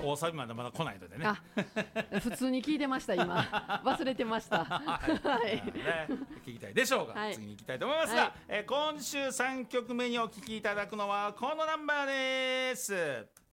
大サビまでまだ来ないのでね。 普通に聞いてました今忘れてましたはい聞きたいでしょうが、 はい、 次に行きたいと思いますが、今週3曲目にお聴きいただくのはこのナンバーです。